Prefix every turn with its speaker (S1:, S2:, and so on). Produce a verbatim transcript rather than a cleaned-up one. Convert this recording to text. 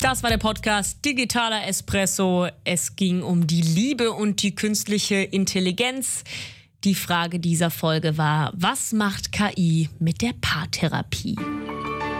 S1: Das war der Podcast Digitaler Espresso. Es ging um die Liebe und die künstliche Intelligenz. Die Frage dieser Folge war: Was macht K I mit der Paartherapie?